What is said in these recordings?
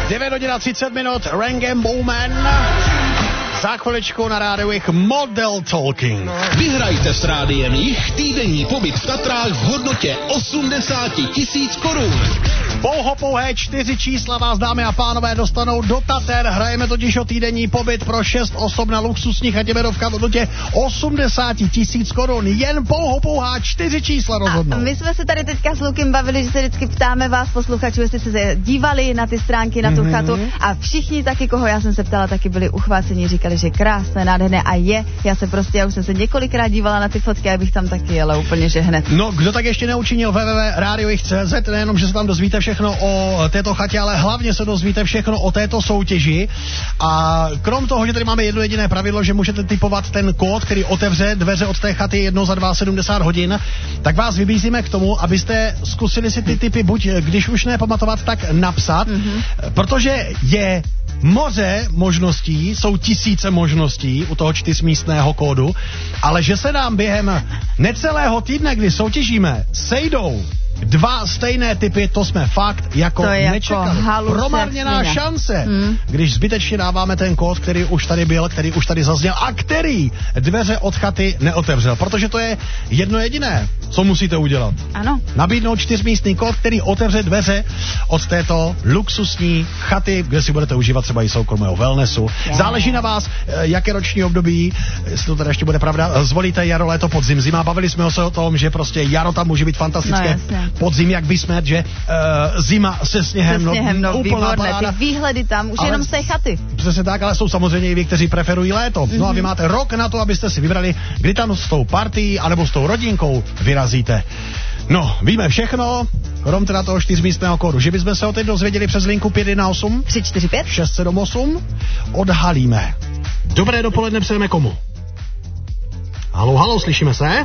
9 hodin a 30 minut, Rangem Bowman. Za chviličku na rádiu jich Model Talking. Vyhrajte s rádiem jich týdenní pobyt v Tatrách v hodnotě 80 000 korun. Pouhé 4 čísla vás, dámy a pánové, dostanou do Tater. Hrajeme totiž o týdenní pobyt pro 6 osob na luxusní chatě Medovka v hodnotě 80 000 korun. Jen pouhá 4 čísla rozhodnou. A my jsme se tady teďka s Lukem bavili, že se vždycky ptáme vás posluchačů, jestli jste se dívali na ty stránky, na tu chatu, a všichni taky, koho já jsem se ptala, taky byli uchváceni, říkali, že krásné, nádherné a je. Já už jsem se několikrát dívala na ty fotky, abych tam taky jela úplně, že hned. No, kdo tak ještě neučinil, www.radiojich.cz, nejenom, že se tam dozvíte všechno o této chatě, ale hlavně se dozvíte všechno o této soutěži. A krom toho, že tady máme jedno jediné pravidlo, že můžete tipovat ten kód, který otevře dveře od té chaty jednou za 72 hodin, tak vás vybízíme k tomu, abyste zkusili si ty tipy buď, když už ne pamatovat, tak napsat, protože je moře možností, jsou tisíce možností u toho 4místného kódu, ale že se nám během necelého týdne, kdy soutěžíme, sejdou 2 stejné typy, to jsme fakt jako nečekali. Promarněná šance, když zbytečně dáváme ten kód, který už tady byl, který už tady zazněl a který dveře od chaty neotevřel, protože to je jedno jediné, co musíte udělat. Ano. Nabídnout 4místný kód, který otevře dveře od této luxusní chaty, kde si budete užívat třeba i soukromého wellnessu. Záleží na vás, jaké roční období, jestli to teda ještě bude pravda, zvolíte jaro, léto, podzim, zima. Bavili jsme se o tom, že prostě jaro tam může být fantastické. Podzim jak vysmet, že zima se sněhem, výborné, ty výhledy tam, už ale jenom z té chaty. Přesně tak, ale jsou samozřejmě i vy, kteří preferují léto. No a vy máte rok na to, abyste si vybrali, kdy tam s tou partií anebo s tou rodinkou vyrazíte. No, víme všechno, krom teda toho 4místného kódu. Že bychom se o teď dozvěděli přes linku 518 345 678. Odhalíme. Dobré dopoledne přejeme komu? Haló, slyšíme se?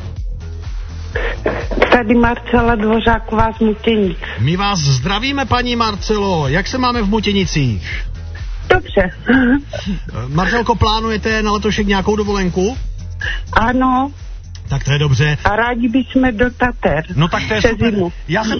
Tady Marcela Dvořáková z Mutěnic. My vás zdravíme, paní Marcelo. Jak se máme v Mutěnicích? Dobře. Marcelko, plánujete na letošek nějakou dovolenku? Ano. Tak to je dobře. A rádi bychom do Tater. No tak to je super. Já jsem